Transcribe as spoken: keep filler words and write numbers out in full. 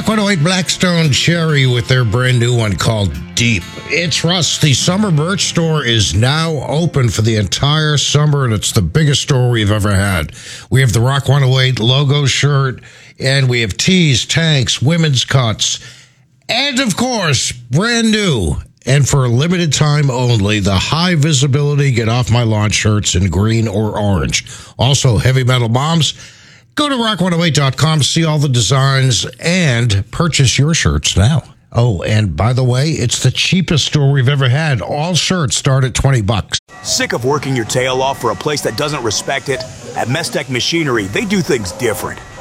one oh eight Blackstone Cherry with their brand new one called Deep. It's Russ. The summer merch store is now open for the entire summer, and it's the biggest store we've ever had. We have the Rock one oh eight logo shirt, and we have tees, tanks, women's cuts, and, of course, brand new, and for a limited time only, the high visibility Get Off My Lawn shirts in green or orange. Also, Heavy Metal Moms. Go to rock one oh eight dot com, see all the designs, and purchase your shirts now. Oh, and by the way, it's the cheapest store we've ever had. All shirts start at twenty bucks. Sick of working your tail off for a place that doesn't respect it? At Mestec Machinery, they do things different.